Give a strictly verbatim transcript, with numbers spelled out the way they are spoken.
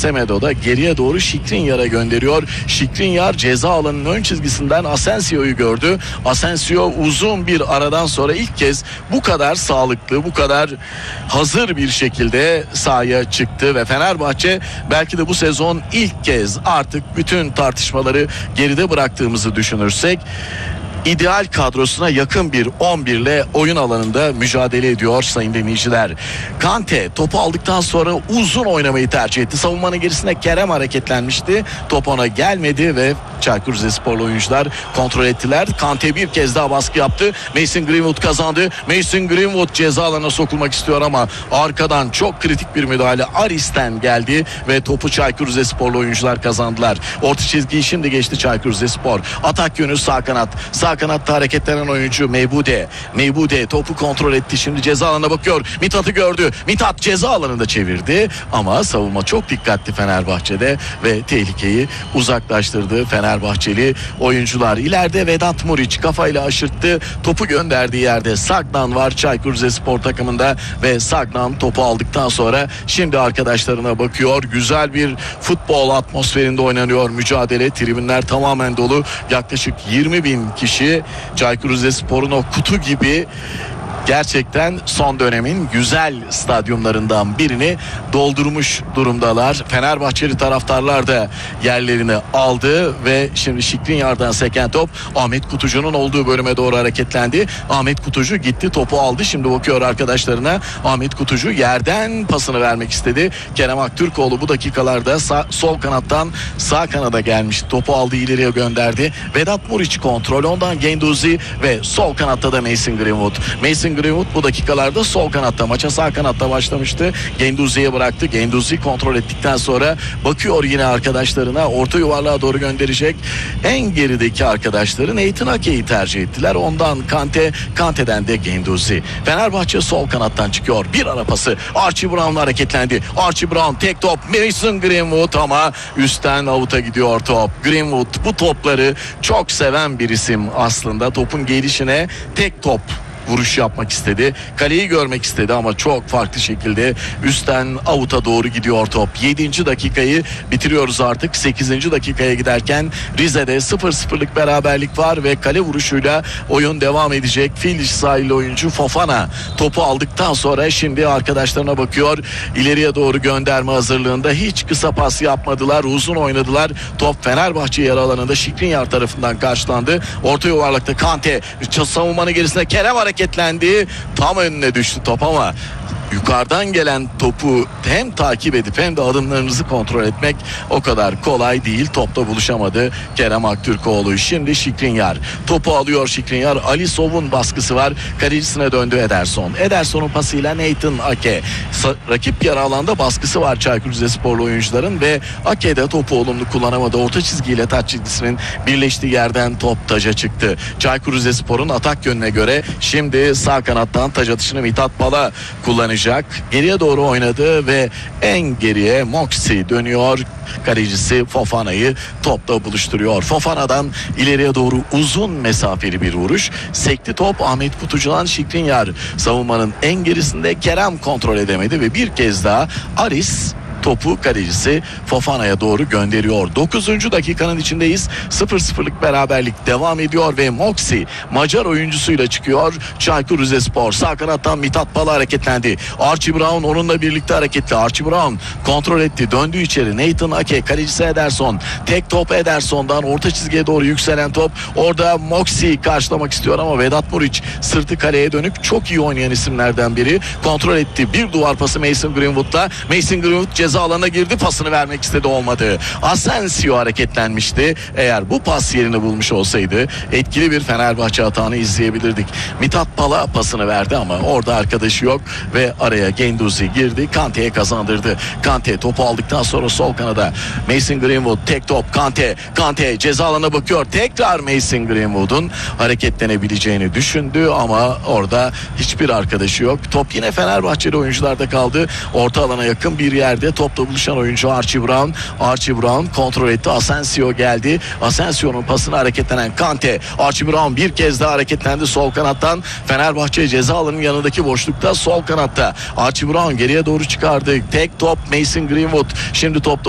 Semedo da geriye doğru Skriniar'a gönderiyor. Skriniar ceza alanının ön çizgisinden Asensio'yu gördü. Asensio uzun bir aradan sonra ilk kez bu kadar sağlıklı, bu kadar hazır bir şekilde sahaya çıktı ve Fenerbahçe belki de bu sezon ilk kez artık bütün tartışmaları geride bıraktığımızı düşünürsek ideal kadrosuna yakın bir on bir ile oyun alanında mücadele ediyor sayın dinleyiciler. Kante topu aldıktan sonra uzun oynamayı tercih etti. Savunmanın gerisine Kerem hareketlenmişti. Top ona gelmedi ve Çaykur Rizesporlu oyuncular kontrol ettiler. Kante bir kez daha baskı yaptı. Mason Greenwood kazandı. Mason Greenwood ceza alanına sokulmak istiyor ama arkadan çok kritik bir müdahale Aris'ten geldi ve topu Çaykur Rizesporlu oyuncular kazandılar. Orta çizgiyi şimdi geçti Çaykur Rizespor. Atak yönü sağ kanat. Sağ kanatta hareketlenen oyuncu Meybude. Meybude topu kontrol etti. Şimdi ceza alanına bakıyor. Mithat'ı gördü. Mithat ceza alanında çevirdi ama savunma çok dikkatli Fenerbahçe'de ve tehlikeyi uzaklaştırdı Fenerbahçeli oyuncular. İleride Vedat Muriç kafayla aşırttı. Topu gönderdiği yerde Sagnan var Çaykur Rizespor takımında ve Sagnan topu aldıktan sonra şimdi arkadaşlarına bakıyor. Güzel bir futbol atmosferinde oynanıyor mücadele. Tribünler tamamen dolu. Yaklaşık yirmi bin kişi Çaykur Rizespor'un o kutu gibi gerçekten son dönemin güzel stadyumlarından birini doldurmuş durumdalar. Fenerbahçeli taraftarlar da yerlerini aldı ve şimdi Skriniar'dan seken top Ahmet Kutucu'nun olduğu bölüme doğru hareketlendi. Ahmet Kutucu gitti, topu aldı. Şimdi bakıyor arkadaşlarına. Ahmet Kutucu yerden pasını vermek istedi. Kerem Aktürkoğlu bu dakikalarda sağ, sol kanattan sağ kanada gelmiş. Topu aldı, ileriye gönderdi. Vedat Muriç kontrol, ondan Genduzi ve sol kanatta da Mason Greenwood. Mason Greenwood bu dakikalarda sol kanatta, maça sağ kanatta başlamıştı. Genduzi'ye bıraktı. Genduzi kontrol ettikten sonra bakıyor yine arkadaşlarına, orta yuvarlığa doğru gönderecek. En gerideki arkadaşları Nathan Ake'yi tercih ettiler. Ondan Kante, Kante'den de Genduzi. Fenerbahçe sol kanattan çıkıyor. Bir ara pası. Archie Brown'la hareketlendi. Archie Brown tek top. Mason Greenwood ama üstten avuta gidiyor top. Greenwood bu topları çok seven bir isim aslında. Topun gelişine tek top vuruş yapmak istedi. Kaleyi görmek istedi ama çok farklı şekilde üstten avuta doğru gidiyor top. yedinci dakikayı bitiriyoruz artık. sekizinci dakikaya giderken Rize'de sıfır sıfırlık beraberlik var ve kale vuruşuyla oyun devam edecek. Fil sahili oyuncu Fofana topu aldıktan sonra şimdi arkadaşlarına bakıyor. İleriye doğru gönderme hazırlığında, hiç kısa pas yapmadılar. Uzun oynadılar. Top Fenerbahçe yarı alanında Skriniar tarafından karşılandı. Orta yuvarlakta Kante savunmanın gerisine Kerem hareketlendi. Tam önüne düştü top ama yukarıdan gelen topu hem takip edip hem de adımlarınızı kontrol etmek o kadar kolay değil. Topla buluşamadı Kerem Aktürkoğlu. Şimdi Skriniar topu alıyor. Skriniar, Alisov'un baskısı var. Kalecisine döndü Ederson. Ederson'un pasıyla Nathan Ake. Sa- rakip yarı alanda baskısı var Çaykur Rizesporlu oyuncuların ve Ake de topu olumlu kullanamadı. Orta çizgiyle taç çizgisinin birleştiği yerden top taca çıktı. Çaykur Rizespor'un atak yönüne göre şimdi sağ kanattan taç atışını Mithat Bala kullanacak. Geriye doğru oynadı ve en geriye Moxie dönüyor. Kalecisi Fofana'yı topla buluşturuyor. Fofana'dan ileriye doğru uzun mesafeli bir vuruş. Sekti top Ahmet Kutucu'dan Skriniar. Savunmanın en gerisinde Kerem kontrol edemedi ve bir kez daha Aris topu kalecisi Fofana'ya doğru gönderiyor. dokuzuncu dakikanın içindeyiz. sıfır sıfırlık beraberlik devam ediyor ve Moxie Macar oyuncusuyla çıkıyor. Çaykur Rizespor sağ kanattan Mithat Bala hareketlendi. Archie Brown onunla birlikte hareketli. Archie Brown kontrol etti. Döndü içeri. Nathan Ake, kalecisi Ederson. Tek top Ederson'dan orta çizgiye doğru yükselen top. Orada Moxie karşılamak istiyor ama Vedat Muriç sırtı kaleye dönük çok iyi oynayan isimlerden biri. Kontrol etti. Bir duvar pası Mason Greenwood'la. Mason Greenwood ceza alanına girdi. Pasını vermek istedi, olmadı. Asensio hareketlenmişti. Eğer bu pas yerini bulmuş olsaydı etkili bir Fenerbahçe hatağını izleyebilirdik. Mithat Bala pasını verdi ama orada arkadaşı yok ve araya Genduzi girdi. Kante'ye kazandırdı. Kante topu aldıktan sonra sol kanada Mason Greenwood tek top. Kante. Kante ceza alanına bakıyor. Tekrar Mason Greenwood'un hareketlenebileceğini düşündü ama orada hiçbir arkadaşı yok. Top yine Fenerbahçeli oyuncularda kaldı. Orta alana yakın bir yerde topla buluşan oyuncu Archie Brown. Archie Brown kontrol etti. Asensio geldi. Asensio'nun pasına hareketlenen Kante. Archie Brown bir kez daha hareketlendi sol kanattan. Fenerbahçe ceza alanının yanındaki boşlukta sol kanatta. Archie Brown geriye doğru çıkardı. Tek top Mason Greenwood. Şimdi topta